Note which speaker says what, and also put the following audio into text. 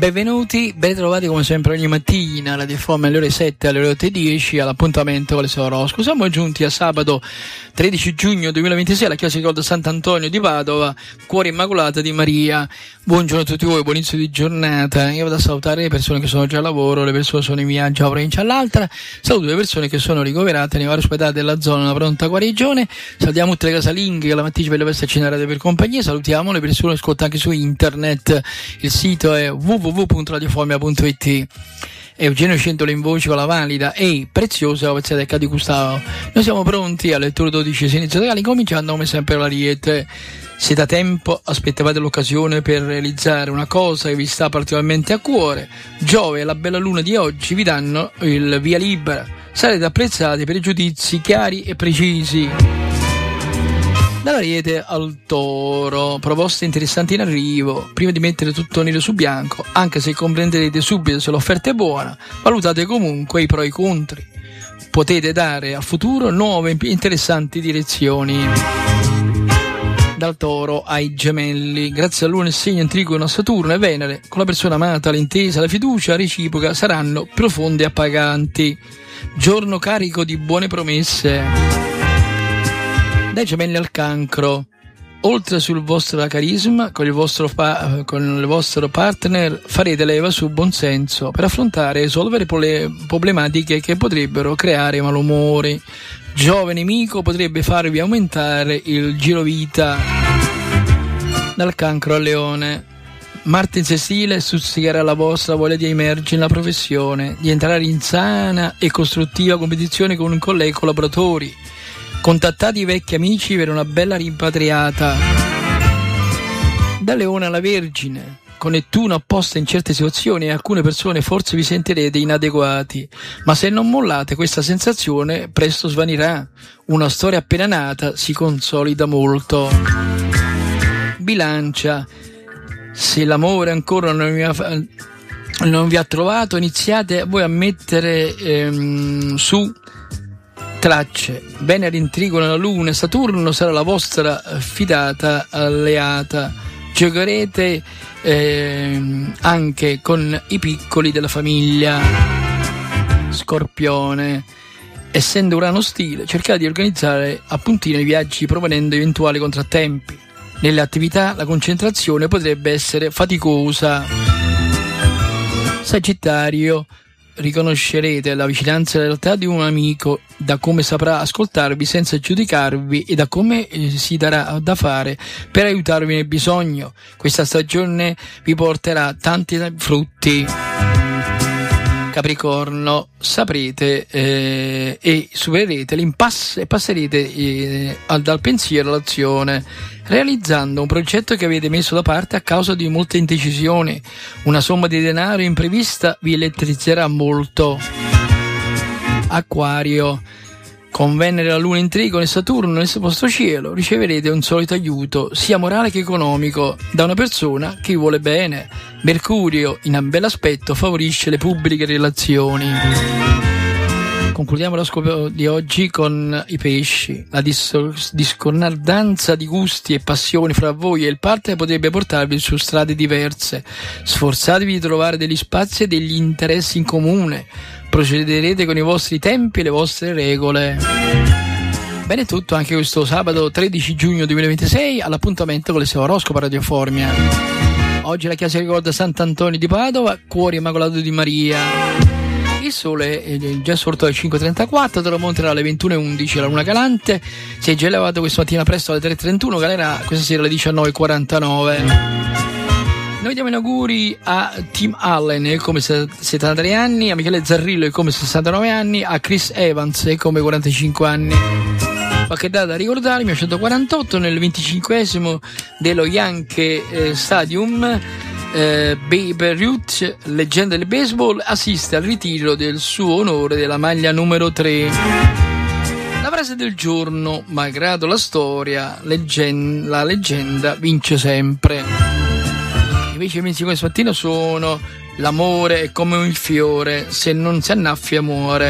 Speaker 1: Benvenuti, ben trovati come sempre ogni mattina alla Difforme alle ore 7 alle ore 8:10 all'appuntamento con le Sorosco. Siamo giunti a sabato 13 giugno 2026 alla chiesa di Golda Sant'Antonio di Padova, Cuore Immacolata di Maria. Buongiorno a tutti voi, buon inizio di giornata. Io vado a salutare le persone che sono già a lavoro, le persone che sono in viaggio da una provincia all'altra. Saluto le persone che sono ricoverate nei vari ospedali della zona, una pronta guarigione. Salutiamo tutte le casalinghe che la mattina ci vedono per cenare per compagnia. Salutiamo le persone che ascoltano anche su internet. Il sito è www.radioformia.it. Eugenio Centolo in voce con la valida e preziosa Ovezzatecca di Gustavo. Noi siamo pronti alle letture 12 inizio regali, cominciando come sempre la Riete. Se da tempo aspettavate l'occasione per realizzare una cosa che vi sta particolarmente a cuore, Giove e la bella luna di oggi vi danno il via libera. Sarete apprezzati per i giudizi chiari e precisi. Dall'Ariete al Toro, proposte interessanti in arrivo. Prima di mettere tutto nero su bianco, anche se comprenderete subito se l'offerta è buona, valutate comunque i pro e i contri. Potete dare al futuro nuove e interessanti direzioni. Dal Toro ai Gemelli, grazie a Luna e segno in trigono a Saturno e Venere, con la persona amata l'intesa, la fiducia reciproca saranno profonde e appaganti. Giorno carico di buone promesse. Dai Gemelli al Cancro, oltre sul vostro carisma, con il vostro partner farete leva sul buonsenso per affrontare e risolvere problematiche che potrebbero creare malumori. Giove nemico potrebbe farvi aumentare il girovita. Dal Cancro al Leone, Marte in sestile stuzzicherà la vostra voglia di emergere nella professione, di entrare in sana e costruttiva competizione con colleghi e collaboratori. Contattate i vecchi amici per una bella rimpatriata. Da Leone alla Vergine, con Nettuno apposta in certe situazioni, alcune persone forse vi sentirete inadeguati, ma se non mollate questa sensazione presto svanirà. Una storia appena nata si consolida molto. Bilancia, se l'amore ancora non vi ha trovato, iniziate voi a mettere su tracce. Venere in trigono alla Luna e Saturno sarà la vostra fidata alleata. Giocherete anche con i piccoli della famiglia. Scorpione, essendo Urano ostile, cercate di organizzare a puntino i viaggi proponendo eventuali contrattempi. Nelle attività la concentrazione potrebbe essere faticosa. Sagittario, riconoscerete la vicinanza e la realtà di un amico da come saprà ascoltarvi senza giudicarvi e da come si darà da fare per aiutarvi nel bisogno. Questa stagione vi porterà tanti frutti. Capricorno, saprete e supererete l'impasse e passerete dal pensiero all'azione, realizzando un progetto che avete messo da parte a causa di molte indecisioni. Una somma di denaro imprevista vi elettrizzerà molto. Acquario, con Venere e la Luna in trigono e Saturno nel vostro cielo, riceverete un solito aiuto, sia morale che economico, da una persona che vi vuole bene. Mercurio, in un bel aspetto, favorisce le pubbliche relazioni. Concludiamo l'oroscopo di oggi con i pesci. La discordanza di gusti e passioni fra voi e il partner potrebbe portarvi su strade diverse. Sforzatevi di trovare degli spazi e degli interessi in comune. Procederete con i vostri tempi e le vostre regole. Bene, tutto anche questo sabato 13 giugno 2026 all'appuntamento con le Sorosco per Radio Formia. Oggi la chiesa ricorda Sant'Antonio di Padova, Cuore Immacolato di Maria. Il sole è già sorto alle 5.34, tramonterà alle 21.11 la luna calante. Si è già elevato questa mattina presto alle 3.31, calerà questa sera alle 19.49. Noi diamo gli auguri a Tim Allen, come 73 anni, a Michele Zarrillo, come 69 anni, a Chris Evans, come 45 anni. Qualche data da ricordare: 1948, nel 25esimo dello Yankee Stadium, Babe Ruth, leggenda del baseball, assiste al ritiro del suo onore della maglia numero 3. La frase del giorno: malgrado la storia, la leggenda vince sempre. Invece i mesi questa mattina sono: l'amore è come un fiore, se non si annaffia muore.